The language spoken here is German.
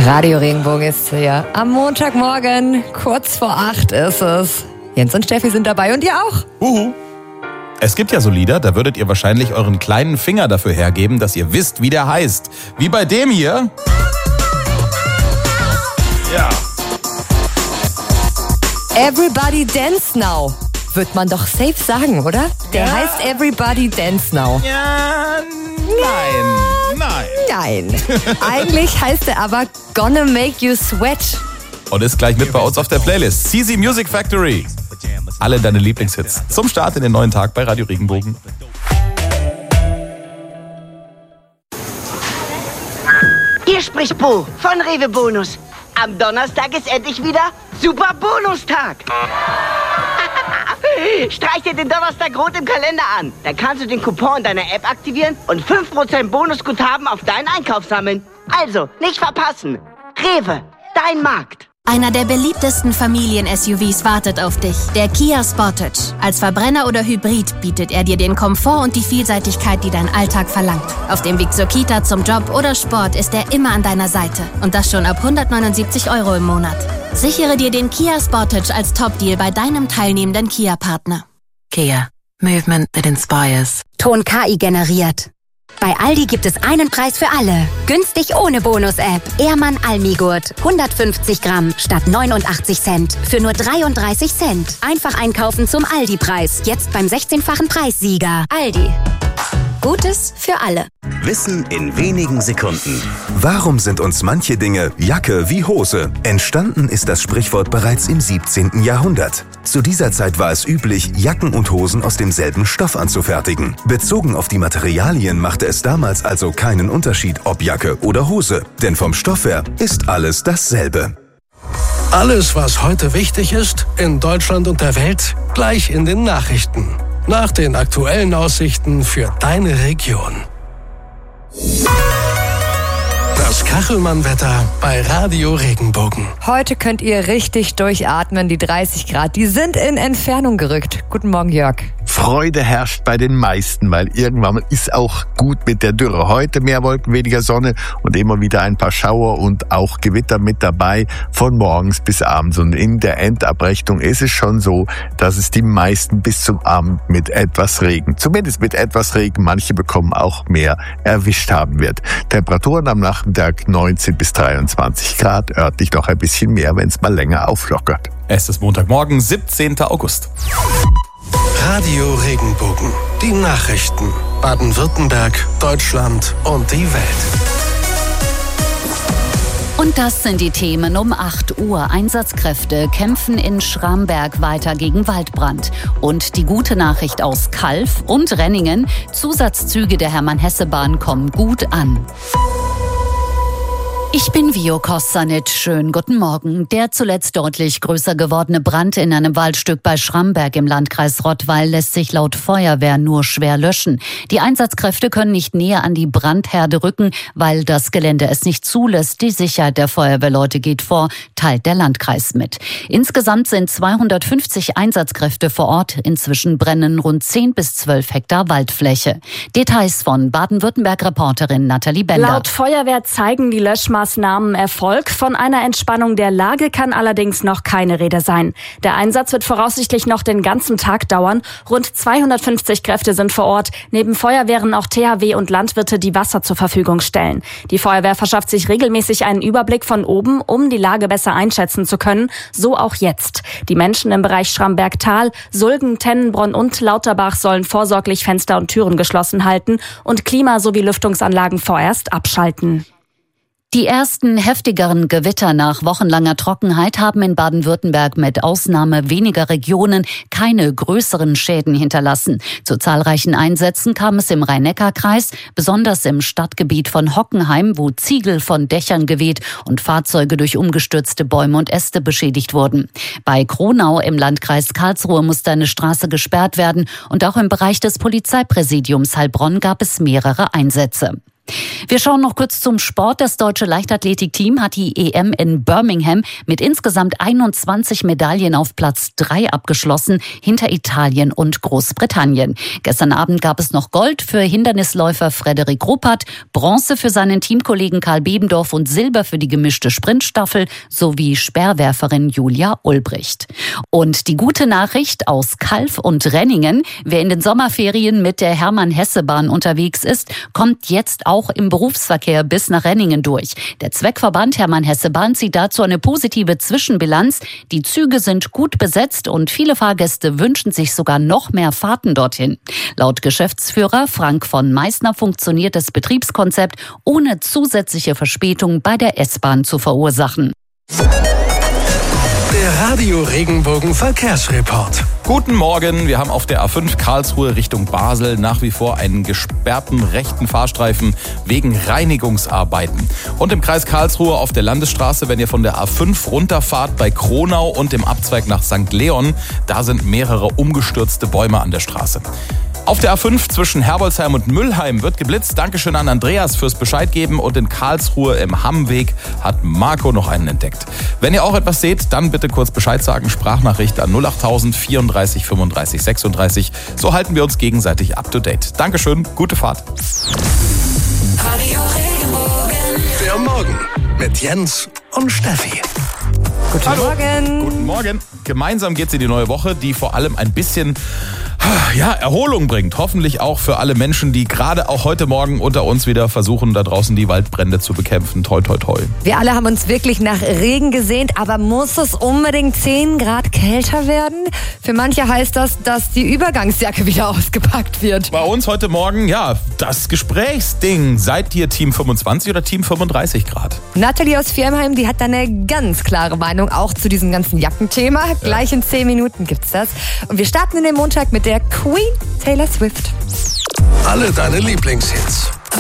Radio Regenbogen ist hier. Am Montagmorgen, kurz vor 8 ist es. Jens und Steffi sind dabei und ihr auch. Es gibt ja so Lieder, da würdet ihr wahrscheinlich euren kleinen Finger dafür hergeben, dass ihr wisst, wie der heißt. Wie bei dem hier. Ja. Everybody Dance Now. Wird man doch safe sagen, oder? Der heißt Everybody Dance Now. Ja, nein. Eigentlich heißt er aber Gonna Make You Sweat. Und ist gleich mit bei uns auf der Playlist. CZ Music Factory. Alle deine Lieblingshits zum Start in den neuen Tag bei Radio Regenbogen. Hier spricht Bo von Rewe Bonus. Am Donnerstag ist endlich wieder Super Bonustag. Streich dir den Donnerstag rot im Kalender an. Dann kannst du den Coupon in deiner App aktivieren und 5% Bonusguthaben auf deinen Einkauf sammeln. Also, nicht verpassen. Rewe, dein Markt. Einer der beliebtesten Familien-SUVs wartet auf dich, der Kia Sportage. Als Verbrenner oder Hybrid bietet er dir den Komfort und die Vielseitigkeit, die dein Alltag verlangt. Auf dem Weg zur Kita, zum Job oder Sport ist er immer an deiner Seite. Und das schon ab 179 € im Monat. Sichere dir den Kia Sportage als Top-Deal bei deinem teilnehmenden Kia-Partner. Kia. Movement that inspires. Ton KI generiert. Bei Aldi gibt es einen Preis für alle. Günstig ohne Bonus-App. Ehrmann Almigurt. 150 Gramm statt 89 Cent. Für nur 33 Cent. Einfach einkaufen zum Aldi-Preis. Jetzt beim 16-fachen Preissieger. Aldi. Gutes für alle. Wissen in wenigen Sekunden. Warum sind uns manche Dinge Jacke wie Hose? Entstanden ist das Sprichwort bereits im 17. Jahrhundert. Zu dieser Zeit war es üblich, Jacken und Hosen aus demselben Stoff anzufertigen. Bezogen auf die Materialien machte es damals also keinen Unterschied, ob Jacke oder Hose. Denn vom Stoff her ist alles dasselbe. Alles, was heute wichtig ist, in Deutschland und der Welt, gleich in den Nachrichten. Nach den aktuellen Aussichten für deine Region. Das Kachelmann-Wetter bei Radio Regenbogen. Heute könnt ihr richtig durchatmen. Die 30 Grad, die sind in Entfernung gerückt. Guten Morgen, Jörg. Freude herrscht bei den meisten, weil irgendwann ist auch gut mit der Dürre. Heute mehr Wolken, weniger Sonne und immer wieder ein paar Schauer und auch Gewitter mit dabei von morgens bis abends. Und in der Endabrechnung ist es schon so, dass es die meisten bis zum Abend mit etwas Regen, zumindest mit etwas Regen, manche bekommen auch mehr, erwischt haben wird. Temperaturen am Nachmittag 19 bis 23 Grad, örtlich noch ein bisschen mehr, wenn es mal länger auflockert. Es ist Montagmorgen, 17. August. Radio Regenbogen. Die Nachrichten. Baden-Württemberg, Deutschland und die Welt. Und das sind die Themen um 8 Uhr. Einsatzkräfte kämpfen in Schramberg weiter gegen Waldbrand. Und die gute Nachricht aus Calw und Renningen. Zusatzzüge der Hermann-Hesse-Bahn kommen gut an. Ich bin Vio Kossanit. Schönen guten Morgen. Der zuletzt deutlich größer gewordene Brand in einem Waldstück bei Schramberg im Landkreis Rottweil lässt sich laut Feuerwehr nur schwer löschen. Die Einsatzkräfte können nicht näher an die Brandherde rücken, weil das Gelände es nicht zulässt. Die Sicherheit der Feuerwehrleute geht vor, teilt der Landkreis mit. Insgesamt sind 250 Einsatzkräfte vor Ort. Inzwischen brennen rund 10 bis 12 Hektar Waldfläche. Details von Baden-Württemberg-Reporterin Nathalie Bender. Laut Feuerwehr zeigen die Löschmaßnahmen Erfolg. Von einer Entspannung der Lage kann allerdings noch keine Rede sein. Der Einsatz wird voraussichtlich noch den ganzen Tag dauern. Rund 250 Kräfte sind vor Ort. Neben Feuerwehren auch THW und Landwirte, die Wasser zur Verfügung stellen. Die Feuerwehr verschafft sich regelmäßig einen Überblick von oben, um die Lage besser einschätzen zu können. So auch jetzt. Die Menschen im Bereich Schramberg-Tal, Sulgen, Tennenbronn und Lauterbach sollen vorsorglich Fenster und Türen geschlossen halten und Klima- sowie Lüftungsanlagen vorerst abschalten. Die ersten heftigeren Gewitter nach wochenlanger Trockenheit haben in Baden-Württemberg mit Ausnahme weniger Regionen keine größeren Schäden hinterlassen. Zu zahlreichen Einsätzen kam es im Rhein-Neckar-Kreis, besonders im Stadtgebiet von Hockenheim, wo Ziegel von Dächern geweht und Fahrzeuge durch umgestürzte Bäume und Äste beschädigt wurden. Bei Kronau im Landkreis Karlsruhe musste eine Straße gesperrt werden und auch im Bereich des Polizeipräsidiums Heilbronn gab es mehrere Einsätze. Wir schauen noch kurz zum Sport. Das deutsche Leichtathletikteam hat die EM in Birmingham mit insgesamt 21 Medaillen auf Platz 3 abgeschlossen, hinter Italien und Großbritannien. Gestern Abend gab es noch Gold für Hindernisläufer Frederik Ruppert, Bronze für seinen Teamkollegen Karl Bebendorf und Silber für die gemischte Sprintstaffel sowie Speerwerferin Julia Ulbricht. Und die gute Nachricht aus Calw und Renningen: Wer in den Sommerferien mit der Hermann-Hesse-Bahn unterwegs ist, kommt jetzt auch im Berufsverkehr bis nach Renningen durch. Der Zweckverband Hermann-Hesse-Bahn zieht dazu eine positive Zwischenbilanz. Die Züge sind gut besetzt und viele Fahrgäste wünschen sich sogar noch mehr Fahrten dorthin. Laut Geschäftsführer Frank von Meissner funktioniert das Betriebskonzept, ohne zusätzliche Verspätung bei der S-Bahn zu verursachen. Der Radio Regenbogen Verkehrsreport. Guten Morgen, wir haben auf der A5 Karlsruhe Richtung Basel nach wie vor einen gesperrten rechten Fahrstreifen wegen Reinigungsarbeiten. Und im Kreis Karlsruhe auf der Landesstraße, wenn ihr von der A5 runterfahrt bei Kronau und im Abzweig nach St. Leon, da sind mehrere umgestürzte Bäume an der Straße. Auf der A5 zwischen Herbolzheim und Müllheim wird geblitzt. Dankeschön an Andreas fürs Bescheid geben. Und in Karlsruhe im Hammweg hat Marco noch einen entdeckt. Wenn ihr auch etwas seht, dann bitte kurz Bescheid sagen. Sprachnachricht an 08000 34 35 36. So halten wir uns gegenseitig up to date. Dankeschön, gute Fahrt. Radio Regenbogen. Der Morgen mit Jens und Steffi. Guten Morgen. Guten Morgen. Gemeinsam geht's in die neue Woche, die vor allem ein bisschen Erholung bringt. Hoffentlich auch für alle Menschen, die gerade auch heute Morgen unter uns wieder versuchen, da draußen die Waldbrände zu bekämpfen. Toi, toi, toi. Wir alle haben uns wirklich nach Regen gesehnt, aber muss es unbedingt 10 Grad kälter werden? Für manche heißt das, dass die Übergangsjacke wieder ausgepackt wird. Bei uns heute Morgen, das Gesprächsding. Seid ihr Team 25 oder Team 35 Grad? Natalie aus Firmheim, die hat da eine ganz klare Meinung, auch zu diesem ganzen Jackenthema. Gleich in 10 Minuten gibt's das. Und wir starten in den Montag mit der Queen Taylor Swift. Alle deine Lieblingshits.